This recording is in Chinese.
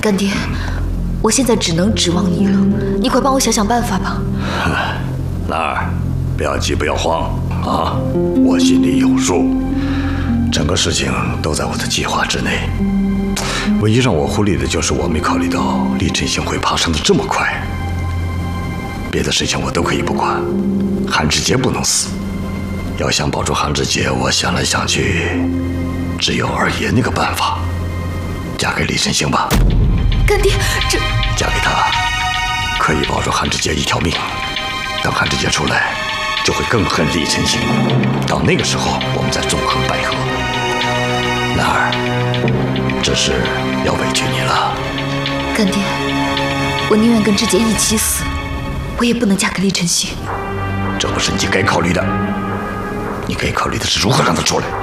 干爹，我现在只能指望你了，你快帮我想想办法吧。 兰儿，不要急，不要慌啊！我心里有数，整个事情都在我的计划之内。唯一让我忽略的就是我没考虑到厉晨星会爬升的这么快。别的事情我都可以不管，韩志杰不能死。要想保住韩志杰，我想来想去，只有二爷那个办法。嫁给厉晨星吧。 干爹，这嫁给他，可以保住韩志杰一条命。等韩志杰出来，就会更恨厉晨星。到那个时候，我们再纵横捭阖。兰儿，这事要委屈你了。 干爹，我宁愿跟志杰一起死，我也不能嫁给厉晨星。 这不是你该考虑的，你该考虑的是如何让他出来。